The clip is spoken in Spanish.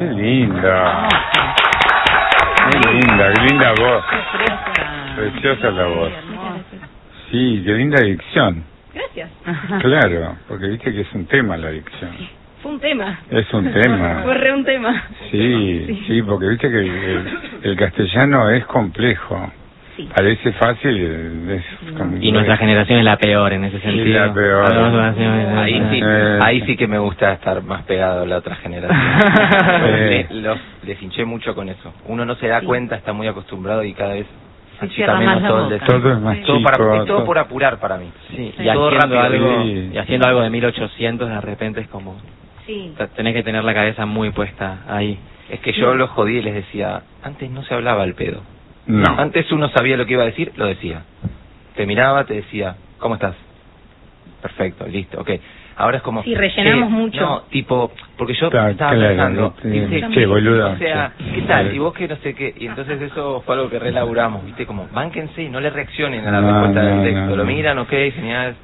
Qué linda. Qué linda voz. Preciosa la voz. Sí, qué linda dicción. Gracias. Claro, porque viste que es un tema la dicción. Fue un tema. Es un tema. Fue re un tema. Sí, porque viste que el castellano es complejo. Sí. Parece fácil, y nuestra generación es la peor en ese sentido. Sí, la peor. Ahí sí que me gusta estar más pegado a la otra generación. Les hinché mucho con eso. Uno no se da cuenta, está muy acostumbrado y cada vez achica menos todo el deseo. Todo es más chico. Es todo por apurar para mí. Sí, Sí. y haciendo algo, Sí. y haciendo algo de 1800 de repente es como... Sí. Tenés que tener la cabeza muy puesta ahí. Es que yo los jodí y les decía, antes no se hablaba al pedo. No. Antes uno sabía lo que iba a decir, lo decía. Te miraba, te decía, ¿cómo estás? Perfecto, listo, ok. Ahora es como... Sí, rellenamos mucho. No, tipo, porque yo Claro, estaba claro, pensando, sí, ¿qué, boludo. o sea, ¿qué tal? Y vos que no sé qué. Y entonces eso fue algo que relaburamos, ¿viste? Como, bánquense y no le reaccionen a la respuesta del texto. Lo miran, ok, genial.